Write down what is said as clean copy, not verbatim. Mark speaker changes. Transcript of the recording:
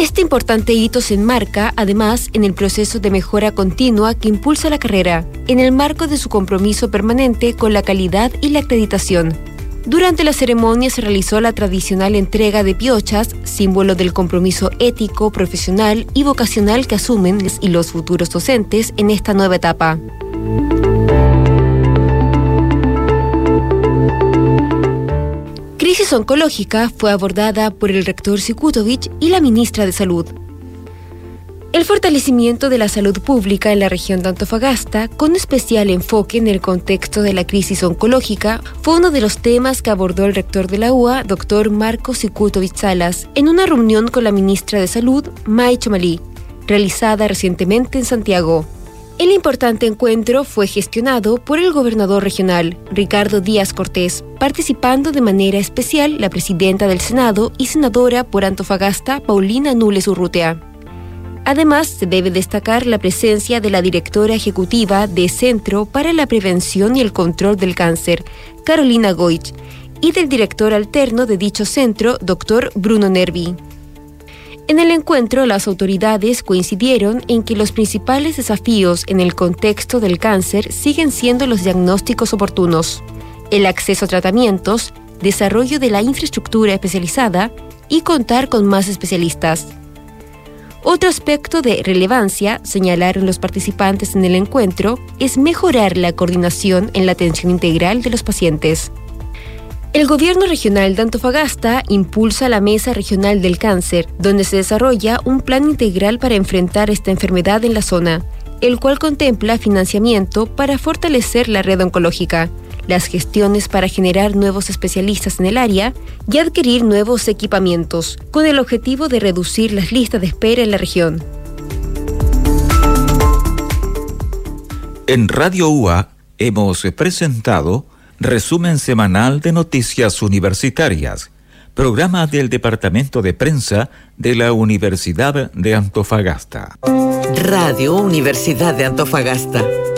Speaker 1: Este importante hito se enmarca, además, en el proceso de mejora continua que impulsa la carrera, en el marco de su compromiso permanente con la calidad y la acreditación. Durante la ceremonia se realizó la tradicional entrega de piochas, símbolo del compromiso ético, profesional y vocacional que asumen y los futuros docentes en esta nueva etapa. Crisis oncológica fue abordada por el rector Sikutovich y la ministra de Salud. El fortalecimiento de la salud pública en la región de Antofagasta, con especial enfoque en el contexto de la crisis oncológica, fue uno de los temas que abordó el rector de la UA, doctor Marco Sikutovich Salas, en una reunión con la ministra de Salud, May Chomalí, realizada recientemente en Santiago. El importante encuentro fue gestionado por el gobernador regional, Ricardo Díaz Cortés, participando de manera especial la presidenta del Senado y senadora por Antofagasta, Paulina Nules Urrutia. Además, se debe destacar la presencia de la directora ejecutiva de Centro para la Prevención y el Control del Cáncer, Carolina Goich, y del director alterno de dicho centro, doctor Bruno Nervi. En el encuentro, las autoridades coincidieron en que los principales desafíos en el contexto del cáncer siguen siendo los diagnósticos oportunos, el acceso a tratamientos, desarrollo de la infraestructura especializada y contar con más especialistas. Otro aspecto de relevancia, señalaron los participantes en el encuentro, es mejorar la coordinación en la atención integral de los pacientes. El Gobierno Regional de Antofagasta impulsa la Mesa Regional del Cáncer, donde se desarrolla un plan integral para enfrentar esta enfermedad en la zona, el cual contempla financiamiento para fortalecer la red oncológica, las gestiones para generar nuevos especialistas en el área y adquirir nuevos equipamientos, con el objetivo de reducir las listas de espera en la región.
Speaker 2: En Radio UA hemos presentado Resumen semanal de noticias universitarias, programa del Departamento de Prensa de la Universidad de Antofagasta.
Speaker 3: Radio Universidad de Antofagasta.